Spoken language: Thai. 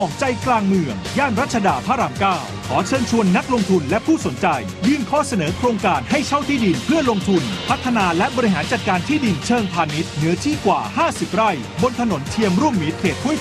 ใจกลางเมืองย่านรัชดาพระราม 9 ขอเชิญชวนนักลงทุนและผู้สนใจยื่นข้อเสนอโครงการให้เช่าที่ดินเพื่อลงทุนพัฒนาและบริหารจัดการที่ดินเชิงพาณิชย์เนื้อที่กว่า 50 ไร่บนถนนเทียมร่วมมิตรเขตห้วย